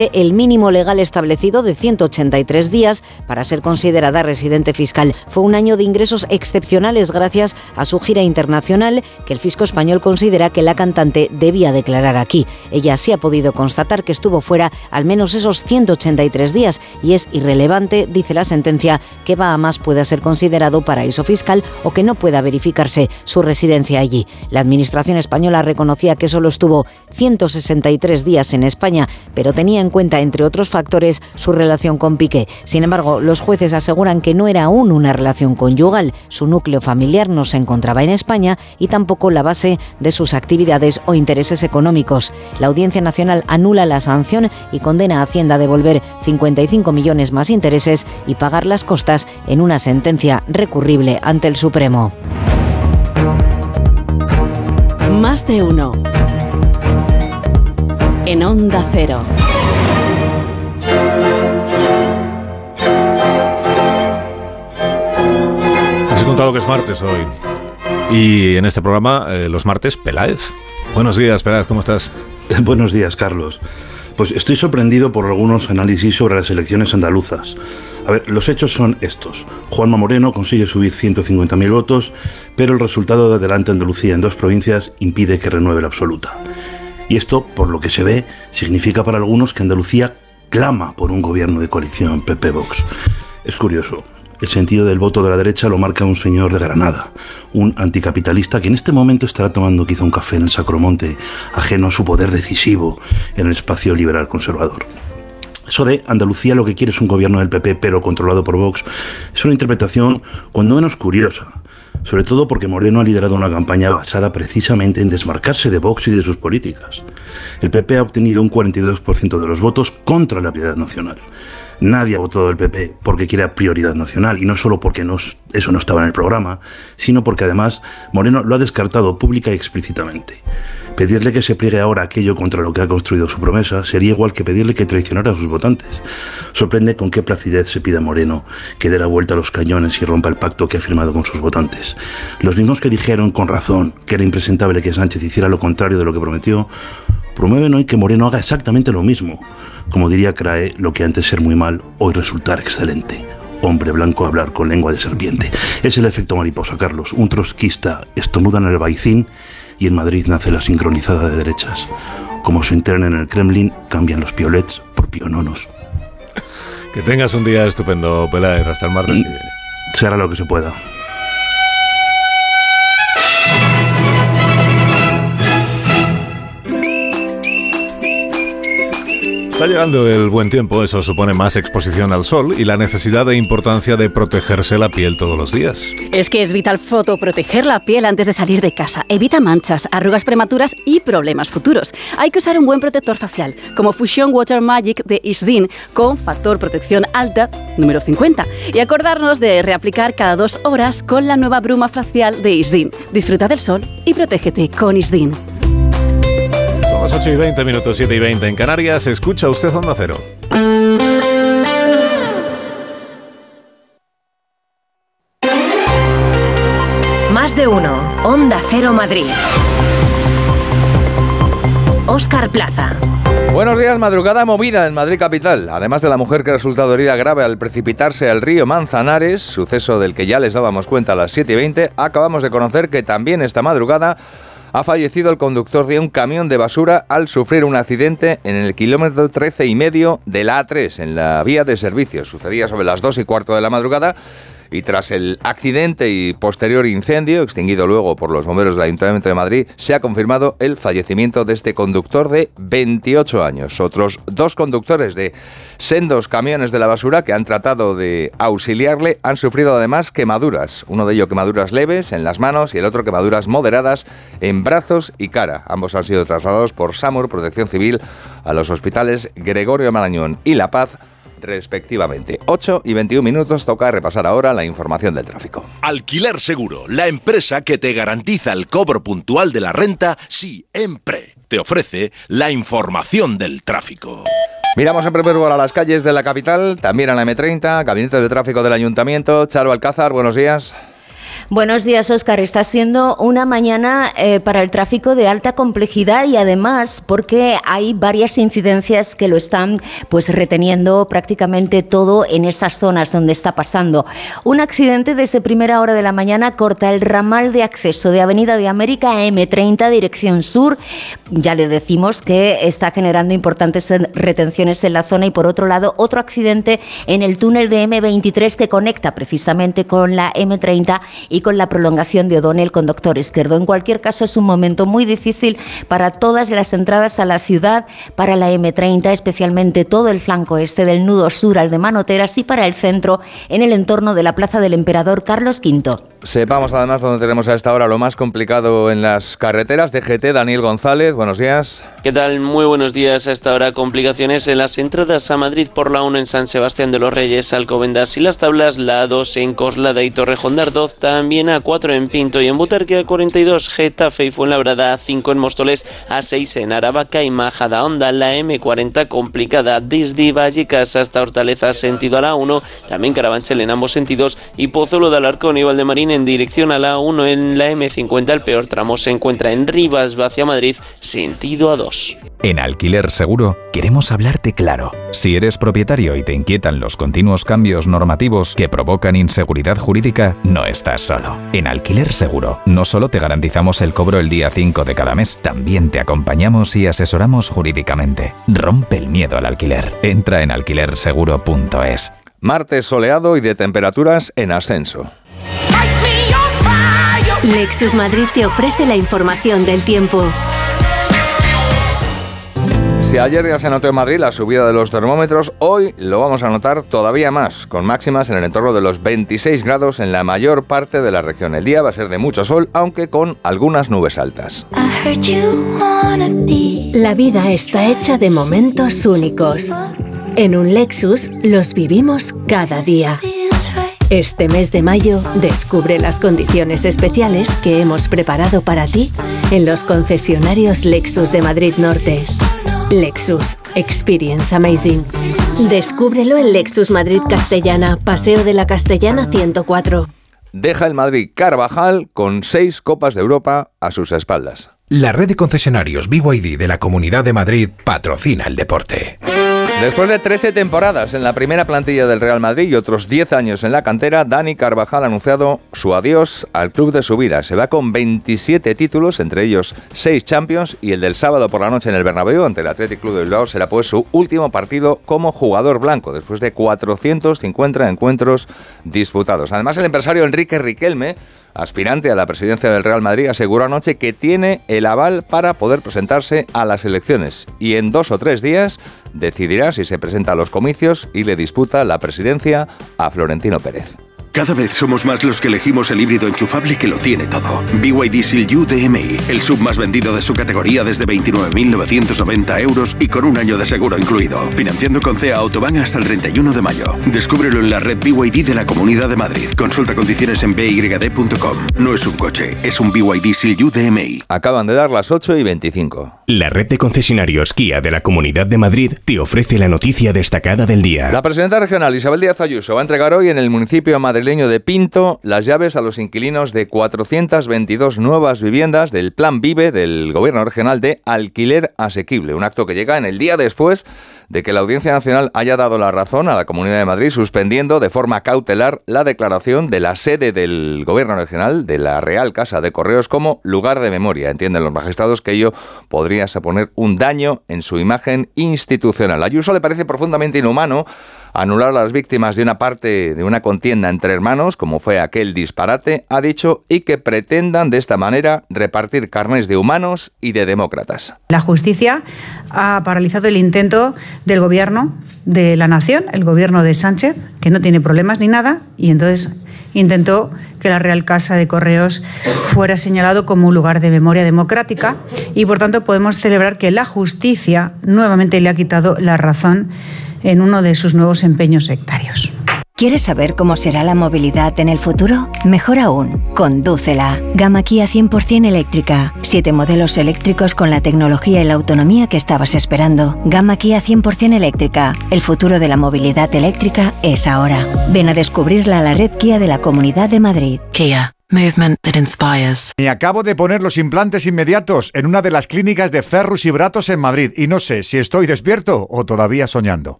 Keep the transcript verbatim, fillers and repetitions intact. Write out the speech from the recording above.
el mínimo legal establecido de ciento ochenta y tres días para ser considerada residente fiscal. Fue un año de ingresos excepcionales gracias a su gira internacional que el fisco español considera que la cantante debía declarar aquí. Ella sí ha podido constatar que estuvo fuera al menos esos ciento ochenta y tres días y es irrelevante, dice la sentencia, que Bahamas pueda ser considerado paraíso fiscal o que no pueda verificarse su residencia allí. La administración española reconocía que solo estuvo ciento sesenta y tres días en España, pero tenía en cuenta, entre otros factores, su relación con Piqué. Sin embargo, los jueces aseguran que no era aún una relación conyugal. Su núcleo familiar no se encontraba en España y tampoco la base de sus actividades o intereses económicos. La Audiencia Nacional anula la sanción y condena a Hacienda a devolver cincuenta y cinco millones más intereses y pagar las costas en una sentencia recurrible ante el Supremo. Más de uno. En Onda Cero. Les he contado que es martes hoy. Y en este programa, eh, los martes, Peláez. Buenos días, Peláez, ¿cómo estás? Buenos días, Carlos. Pues estoy sorprendido por algunos análisis sobre las elecciones andaluzas. A ver, los hechos son estos. Juanma Moreno consigue subir ciento cincuenta mil votos, pero el resultado de Adelante Andalucía en dos provincias impide que renueve la absoluta. Y esto, por lo que se ve, significa para algunos que Andalucía clama por un gobierno de coalición P P-Vox. Es curioso. El sentido del voto de la derecha lo marca un señor de Granada, un anticapitalista que en este momento estará tomando quizá un café en el Sacromonte, ajeno a su poder decisivo en el espacio liberal conservador. Eso de Andalucía lo que quiere es un gobierno del P P pero controlado por Vox es una interpretación cuando menos curiosa, sobre todo porque Moreno ha liderado una campaña basada precisamente en desmarcarse de Vox y de sus políticas. El P P ha obtenido un cuarenta y dos por ciento de los votos contra la prioridad nacional. Nadie ha votado el P P porque quiera prioridad nacional, y no solo porque no, eso no estaba en el programa, sino porque además Moreno lo ha descartado pública y explícitamente. Pedirle que se pliegue ahora aquello contra lo que ha construido su promesa sería igual que pedirle que traicionara a sus votantes. Sorprende con qué placidez se pide a Moreno que dé la vuelta a los cañones y rompa el pacto que ha firmado con sus votantes. Los mismos que dijeron con razón que era impresentable que Sánchez hiciera lo contrario de lo que prometió, promueven hoy que Moreno haga exactamente lo mismo. Como diría Crae, lo que antes ser muy mal, hoy resultar excelente. Hombre blanco hablar con lengua de serpiente. Es el efecto mariposa, Carlos. Un trotskista estornuda en el Baicín y en Madrid nace la sincronizada de derechas. Como se interna en el Kremlin, cambian los piolets por piononos. Que tengas un día estupendo, Peláez. Hasta el martes que viene. Se hará lo que se pueda. Está llegando el buen tiempo, eso supone más exposición al sol y la necesidad e importancia de protegerse la piel todos los días. Es que es vital fotoproteger la piel antes de salir de casa. Evita manchas, arrugas prematuras y problemas futuros. Hay que usar un buen protector facial, como Fusion Water Magic de Isdin, con factor protección alta número cincuenta. Y acordarnos de reaplicar cada dos horas con la nueva bruma facial de Isdin. Disfruta del sol y protégete con Isdin. Son las ocho y veinte minutos, siete y veinte en Canarias. Escucha usted Onda Cero. Más de uno. Onda Cero Madrid. Óscar Plaza. Buenos días. Madrugada movida en Madrid capital. Además de la mujer que ha resultado herida grave al precipitarse al río Manzanares, suceso del que ya les dábamos cuenta a las siete y veinte, acabamos de conocer que también esta madrugada ha fallecido el conductor de un camión de basura al sufrir un accidente en el kilómetro trece y medio de la A tres, en la vía de servicios. Sucedía sobre las dos y cuarto de la madrugada y tras el accidente y posterior incendio, extinguido luego por los bomberos del Ayuntamiento de Madrid, se ha confirmado el fallecimiento de este conductor de veintiocho años. Otros dos conductores de sendos camiones de la basura que han tratado de auxiliarle han sufrido además quemaduras. Uno de ellos quemaduras leves en las manos y el otro quemaduras moderadas en brazos y cara. Ambos han sido trasladados por SAMUR, Protección Civil, a los hospitales Gregorio Marañón y La Paz, respectivamente. ocho y veintiún minutos, toca repasar ahora la información del tráfico. Alquiler Seguro, la empresa que te garantiza el cobro puntual de la renta siempre. Te ofrece la información del tráfico. Miramos en primer lugar a las calles de la capital, también a la eme treinta, gabinete de tráfico del Ayuntamiento. Charo Alcázar, buenos días. Buenos días, Óscar. Está siendo una mañana eh, para el tráfico de alta complejidad y además porque hay varias incidencias que lo están pues reteniendo prácticamente todo en esas zonas donde está pasando. Un accidente desde primera hora de la mañana corta el ramal de acceso de Avenida de América a eme treinta dirección sur. Ya le decimos que está generando importantes retenciones en la zona y por otro lado otro accidente en el túnel de eme veintitrés que conecta precisamente con la eme treinta y con la prolongación de O'Donnell con Doctor Izquierdo. En cualquier caso, es un momento muy difícil para todas las entradas a la ciudad, para la eme treinta, especialmente todo el flanco este del nudo sur al de Manoteras y para el centro en el entorno de la Plaza del Emperador Carlos quinto. Sepamos además dónde tenemos a esta hora lo más complicado en las carreteras. D G T, Daniel González, buenos días. ¿Qué tal? Muy buenos días. A esta hora complicaciones en las entradas a Madrid por la uno en San Sebastián de los Reyes, Alcobendas y Las Tablas, la A dos en Coslada y Torrejón de Ardoz, también A cuatro en Pinto y en Butarque, A cuarenta y dos Getafe y Fuenlabrada, A cinco en Móstoles, A seis en Aravaca y Majadahonda, la eme cuarenta complicada desde Vallecas hasta Hortaleza sentido a la uno, también Carabanchel en ambos sentidos y Pozuelo de Alarcón y Valdemarín en dirección a la uno en la eme cincuenta. El peor tramo se encuentra en Rivas hacia Madrid sentido A dos. En Alquiler Seguro queremos hablarte claro. Si eres propietario y te inquietan los continuos cambios normativos que provocan inseguridad jurídica, no estás solo. En Alquiler Seguro no solo te garantizamos el cobro el día cinco de cada mes, también te acompañamos y asesoramos jurídicamente. Rompe el miedo al alquiler. Entra en alquiler seguro punto es. Martes soleado y de temperaturas en ascenso. Lexus Madrid te ofrece la información del tiempo. Si ayer ya se notó en Madrid la subida de los termómetros, hoy lo vamos a notar todavía más, con máximas en el entorno de los veintiséis grados en la mayor parte de la región. El día va a ser de mucho sol, aunque con algunas nubes altas. La vida está hecha de momentos únicos. En un Lexus los vivimos cada día. Este mes de mayo, descubre las condiciones especiales que hemos preparado para ti en los concesionarios Lexus de Madrid Norte. Lexus. Experience Amazing. Descúbrelo en Lexus Madrid Castellana, Paseo de la Castellana ciento cuatro. Deja el Madrid Carvajal con seis Copas de Europa a sus espaldas. La red de concesionarios B Y D de la Comunidad de Madrid patrocina el deporte. Después de trece temporadas en la primera plantilla del Real Madrid y otros diez años en la cantera, Dani Carvajal ha anunciado su adiós al club de su vida. Se va con veintisiete títulos, entre ellos seis Champions, y el del sábado por la noche en el Bernabéu ante el Athletic Club de Bilbao será pues su último partido como jugador blanco, después de cuatrocientos cincuenta encuentros disputados. Además, el empresario Enrique Riquelme, aspirante a la presidencia del Real Madrid, aseguró anoche que tiene el aval para poder presentarse a las elecciones y en dos o tres días decidirá si se presenta a los comicios y le disputa la presidencia a Florentino Pérez. Cada vez somos más los que elegimos el híbrido enchufable que lo tiene todo. B Y D Seal U D M I, el sub más vendido de su categoría desde veintinueve mil novecientos noventa euros y con un año de seguro incluido. Financiando con C E A Autobahn hasta el treinta y uno de mayo. Descúbrelo en la red B Y D de la Comunidad de Madrid. Consulta condiciones en b y d punto com. No es un coche, es un B Y D Seal U D M I. Acaban de dar las ocho y veinticinco. La red de concesionarios Kia de la Comunidad de Madrid te ofrece la noticia destacada del día. La presidenta regional Isabel Díaz Ayuso va a entregar hoy en el municipio madrileño de Pinto las llaves a los inquilinos de cuatrocientas veintidós nuevas viviendas del Plan Vive del Gobierno regional de alquiler asequible. Un acto que llega en el día después de que la Audiencia Nacional haya dado la razón a la Comunidad de Madrid suspendiendo de forma cautelar la declaración de la sede del Gobierno regional de la Real Casa de Correos como lugar de memoria. Entienden los magistrados que ello podría suponer un daño en su imagen institucional. A Ayuso le parece profundamente inhumano anular a las víctimas de una parte de una contienda entre hermanos, como fue aquel disparate, ha dicho, y que pretendan de esta manera repartir carnés de humanos y de demócratas. La justicia ha paralizado el intento del gobierno de la nación, el gobierno de Sánchez, que no tiene problemas ni nada, y entonces intentó que la Real Casa de Correos fuera señalado como un lugar de memoria democrática y, por tanto, podemos celebrar que la justicia nuevamente le ha quitado la razón en uno de sus nuevos empeños sectarios. ¿Quieres saber cómo será la movilidad en el futuro? Mejor aún, condúcela. Gama Kia cien por ciento eléctrica. Siete modelos eléctricos con la tecnología y la autonomía que estabas esperando. Gama Kia cien por ciento eléctrica. El futuro de la movilidad eléctrica es ahora. Ven a descubrirla a la red Kia de la Comunidad de Madrid. Kia. Movement that inspires. Me acabo de poner los implantes inmediatos en una de las clínicas de Ferrus y Bratos en Madrid y no sé si estoy despierto o todavía soñando.